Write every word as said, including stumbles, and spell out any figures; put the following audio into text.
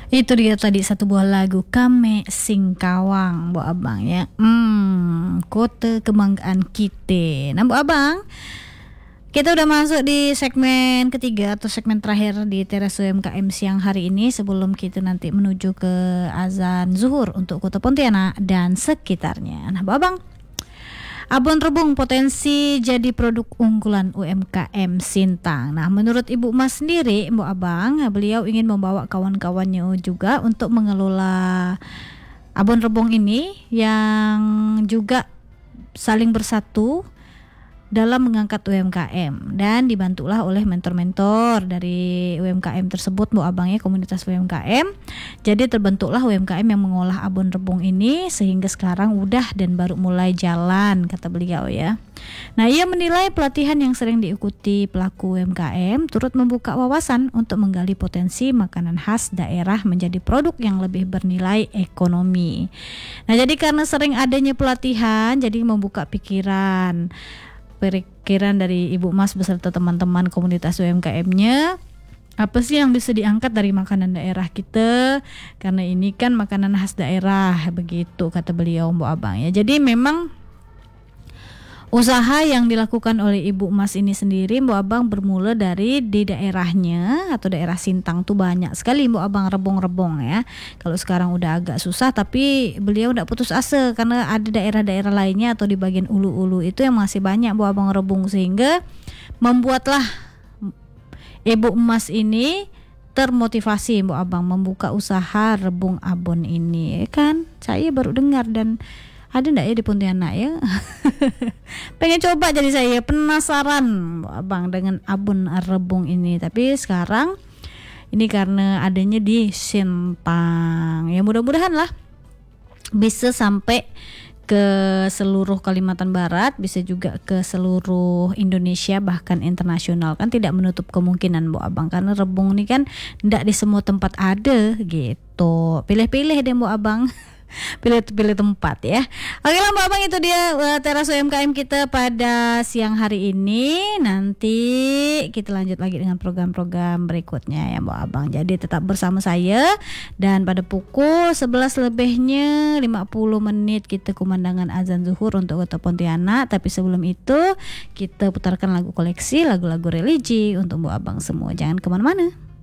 Itu dia tadi satu buah lagu Kame Singkawang, Bu Abang ya. Hmm, kota kebanggaan kita. Nah, Bu Abang, kita udah masuk di segmen ketiga atau segmen terakhir di Teras U M K M siang hari ini sebelum kita nanti menuju ke azan zuhur untuk Kota Pontianak dan sekitarnya. Nah, Bu Abang, abon rebung potensi jadi produk unggulan U M K M Sintang. Nah, menurut Ibu Mas sendiri, Bu Abang, beliau ingin membawa kawan-kawannya juga untuk mengelola abon rebung ini yang juga saling bersatu dalam mengangkat U M K M dan dibantulah oleh mentor-mentor dari U M K M tersebut, Bu Abang ya, komunitas U M K M. Jadi terbentuklah U M K M yang mengolah abon rebung ini sehingga sekarang udah dan baru mulai jalan, kata beliau ya. Nah, ia menilai pelatihan yang sering diikuti pelaku U M K M turut membuka wawasan untuk menggali potensi makanan khas daerah menjadi produk yang lebih bernilai ekonomi. Nah, jadi karena sering adanya pelatihan, jadi membuka pikiran pikiran dari Ibu Mas beserta teman-teman komunitas U M K M-nya, apa sih yang bisa diangkat dari makanan daerah kita, karena ini kan makanan khas daerah, begitu kata beliau, Bu Abang ya. Jadi memang usaha yang dilakukan oleh Ibu Mas ini sendiri, Bu Abang, bermula dari di daerahnya atau daerah Sintang tuh banyak sekali, Bu Abang, rebung-rebung ya. Kalau sekarang udah agak susah, tapi beliau tidak putus asa karena ada daerah-daerah lainnya atau di bagian ulu-ulu itu yang masih banyak, Bu Abang, rebung, sehingga membuatlah Ibu Mas ini termotivasi, Bu Abang, membuka usaha rebung abon ini. Kan saya baru dengar dan ada enggak ya di Pontianak ya? Pengen coba, jadi saya penasaran, Bu Abang, dengan abon rebung ini. Tapi sekarang ini karena adanya di Sintang, ya mudah-mudahan lah bisa sampai ke seluruh Kalimantan Barat, bisa juga ke seluruh Indonesia bahkan internasional, kan tidak menutup kemungkinan, Bu Abang, karena rebung ini kan tidak di semua tempat ada gitu. Pilih-pilih deh, Bu Abang. Pilih-pilih tempat ya. Oke lah, Bu Abang, itu dia uh, Teras U M K M kita pada siang hari ini. Nanti kita lanjut lagi dengan program-program berikutnya ya, Bu Abang. Jadi tetap bersama saya, dan pada pukul sebelas lebihnya lima puluh menit kita kumandangan azan zuhur untuk Kota Pontianak. Tapi sebelum itu kita putarkan lagu koleksi, lagu-lagu religi untuk Bu Abang semua. Jangan kemana-mana.